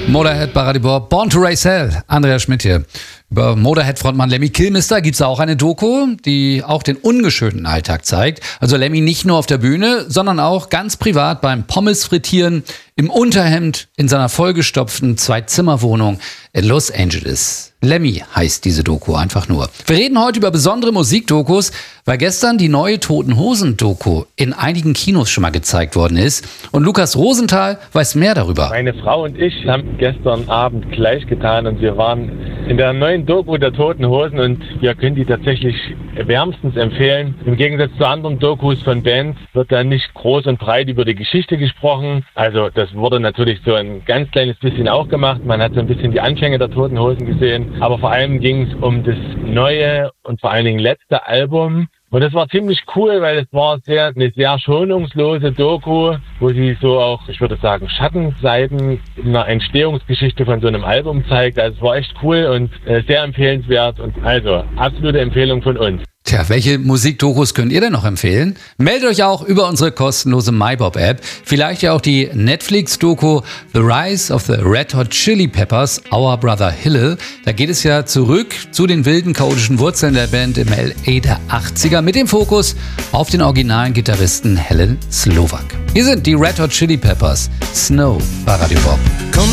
Motorhead bei Radio Bob, Born to Race Hell, Andreas Schmidt hier. Über Motorhead-Frontmann Lemmy Kilmister gibt es auch eine Doku, die auch den ungeschönten Alltag zeigt. Also Lemmy nicht nur auf der Bühne, sondern auch ganz privat beim Pommes-Frittieren, im Unterhemd, in seiner vollgestopften Zwei-Zimmer-Wohnung in Los Angeles. Lemmy heißt diese Doku einfach nur. Wir reden heute über besondere Musikdokus, weil gestern die neue Toten Hosen-Doku in einigen Kinos schon mal gezeigt worden ist. Und Lukas Rosenthal weiß mehr darüber. Meine Frau und ich haben gestern Abend gleich getan und wir waren in der neuen Doku der Toten Hosen und wir können die tatsächlich wärmstens empfehlen. Im Gegensatz zu anderen Dokus von Bands wird da nicht groß und breit über die Geschichte gesprochen. Also das wurde natürlich so ein ganz kleines bisschen auch gemacht. Man hat so ein bisschen die Anfänge der Toten Hosen gesehen. Aber vor allem ging es um das neue und vor allen Dingen letzte Album. Und das war ziemlich cool, weil es war eine sehr schonungslose Doku, wo sie so auch, ich würde sagen, Schattenseiten in einer Entstehungsgeschichte von so einem Album zeigt. Also es war echt cool und sehr empfehlenswert und also absolute Empfehlung von uns. Tja, welche Musikdokus könnt ihr denn noch empfehlen? Meldet euch auch über unsere kostenlose MyBob-App. Vielleicht ja auch die Netflix-Doku The Rise of the Red Hot Chili Peppers, Our Brother Hillel. Da geht es ja zurück zu den wilden, chaotischen Wurzeln der Band im LA der 80er mit dem Fokus auf den originalen Gitarristen Helen Slovak. Hier sind die Red Hot Chili Peppers, Snow bei Radio Bob.